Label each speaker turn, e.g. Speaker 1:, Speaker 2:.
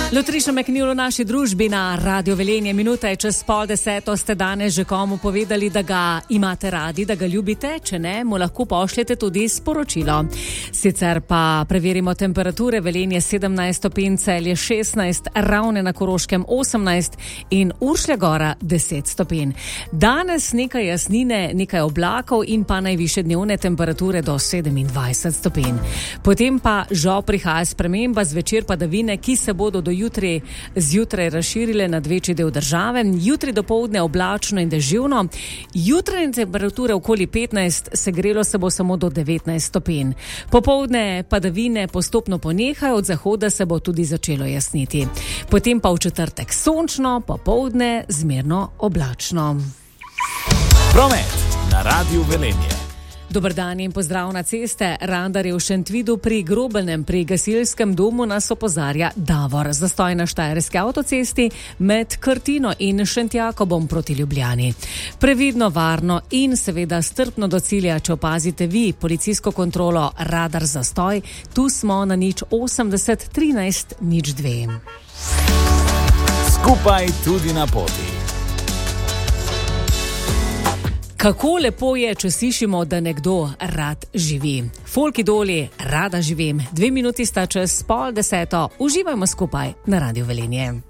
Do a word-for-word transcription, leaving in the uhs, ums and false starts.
Speaker 1: Lotriša McNeil v naši družbi na Radio Velenje. Minuta je čez pol deseto. Ste danes že komu povedali, da ga imate radi, da ga ljubite? Če ne, mu lahko pošljete tudi sporočilo. Sicer pa preverimo temperature. Velenje sedemnajst stopinj, Celje šestnajst, Ravne na Koroškem osemnajst in Uršlja Gora deset stopinj. Danes nekaj jasnine, nekaj oblakov in pa najvišje dnevne temperature do sedemindvajset stopinj. Potem pa žal prihaja sprememba, zvečer padavine, ki se bodo do jutri zjutraj razširile nad večji del države. Jutri dopoldne oblačno in deževno. Jutranje temperature okoli petnajst, segrelo se bo samo do devetnajst stopinj. Popoldne padavine postopno ponehajo, od zahoda se bo tudi začelo jasniti. Potem pa v četrtek sončno, popoldne zmerno oblačno.
Speaker 2: Promet na Radiu Velenje.
Speaker 1: Dober dan in pozdrav na ceste. Radar je v Šentvidu pri Grobelnem, pri gasilskem domu nas opozarja Davor. Zastoj na Štajerski avtocesti med Krtino in Šentjakobom proti Ljubljani. Previdno, varno in seveda strpno do cilja, če opazite vi policijsko kontrolo radar zastoj. Tu smo na nič osemdeset trinajst nič dve.
Speaker 2: Skupaj tudi na poti.
Speaker 1: Kako lepo je, če slišimo, da nekdo rad živi. Folk Idoli, rada živim. Dve minuti sta čez pol deseto. Uživajmo skupaj na Radiu Velenje.